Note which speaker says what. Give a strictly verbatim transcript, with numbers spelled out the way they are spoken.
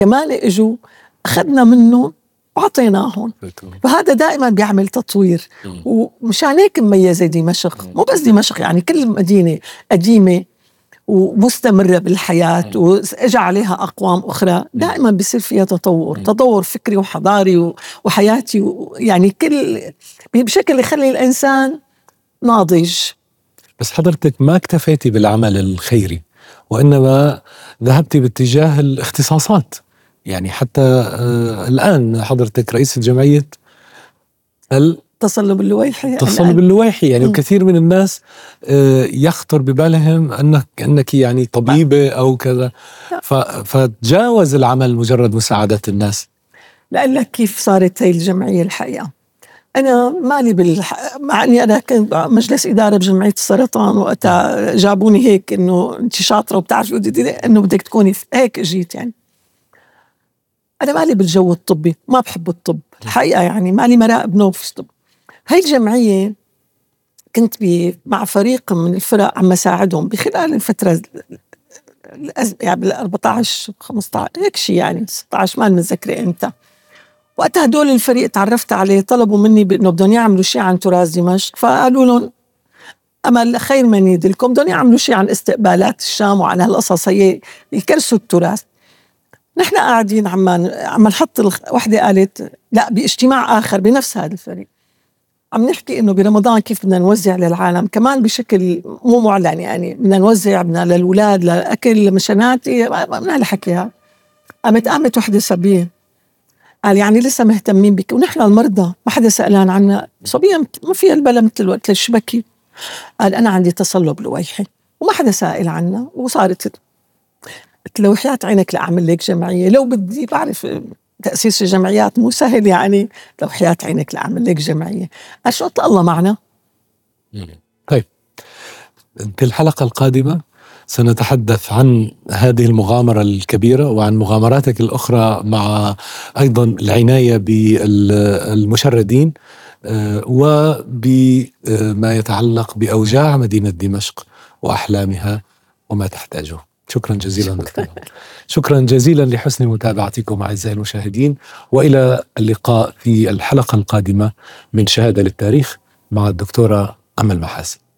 Speaker 1: كمان اجوا اخذنا منهم وعطيناهم. فهذا دائما بيعمل تطوير، ومشان هيك مميزة دمشق. مو بس دمشق، يعني كل مدينة قديمة ومستمرة بالحياة وإجا عليها أقوام أخرى دائما بيصير فيها تطور، تطور فكري وحضاري وحياتي، يعني كل بشكل يخلي الإنسان ناضج.
Speaker 2: بس حضرتك ما اكتفيتي بالعمل الخيري، وإنما ذهبتي باتجاه الاختصاصات. يعني حتى آه الآن حضرتك رئيسة جمعية
Speaker 1: التصلب اللويحي.
Speaker 2: التصلب اللويحي، يعني م. كثير من الناس آه يخطر ببالهم أنك أنك يعني طبيبة أو كذا، فتجاوز العمل مجرد مساعدة الناس.
Speaker 1: لأنك كيف صارت هاي الجمعية الحقيقة، أنا مالي بالح... مع أني أنا كنت مجلس إدارة بجمعية السرطان، وقتها جابوني هيك إنه أنت شاطرة وبتعرفي إنه بدك تكوني هيك، جيت يعني أنا مالي بالجو الطبي، ما بحب الطب الحقيقة، يعني مالي مراء بنوفس طب. هاي الجمعية كنت مع فريق من الفرق عم ساعدهم بخلال الفترة يعني بال أربعة عشر خمسة عشر هيك شيء، يعني ستة عشر ما متذكرة إمتى. وقتها هدول الفريق تعرفت عليه طلبوا مني بأنه بدهم يعملوا شيء عن تراث دمشق، فقالوا لهم أمل خير من يدلكم، بدهم يعملوا شيء عن استقبالات الشام وعن هالقصص هي يكرسوا التراث. نحن قاعدين عم عم نحط الخ... وحدة قالت لا باجتماع آخر بنفس هذا الفريق عم نحكي إنه برمضان كيف بدنا نوزع للعالم كمان بشكل مو معلن، يعني بدنا نوزع بدنا للأولاد لأكل لمشانات، ما بدنا الحكيها. قامت قامت وحدة صبية قال يعني لسه مهتمين بك ونحن المرضى ما حدا سألان عنا، صبية ما فيها البلا مثل الوقت للشبكي. قال أنا عندي تصلب لويحي وما حدا سائل عنا، وصارت قلت له وحياة عينك لأعمل لك جمعية، لو بدي بعرف تأسيس الجمعيات مو سهل، يعني لو حياة عينك لأعمل لك جمعية. قال شو الله معنا.
Speaker 2: طيب في الحلقة القادمة سنتحدث عن هذه المغامرة الكبيرة وعن مغامراتك الأخرى مع أيضا العناية بالمشردين وبما يتعلق بأوجاع مدينة دمشق وأحلامها وما تحتاجه. شكرا جزيلا دكتور. شكرا جزيلا لحسن متابعتكم أعزائي المشاهدين، وإلى اللقاء في الحلقة القادمة من شهادة للتاريخ مع الدكتورة أمل محاسن.